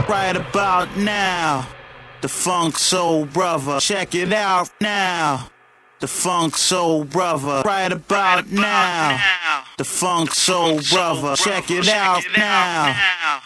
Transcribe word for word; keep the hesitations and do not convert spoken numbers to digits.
right about now. The Funk Soul Brother, check it out now. The Funk Soul Brother, right about now. The Funk Soul Brother, check it out now.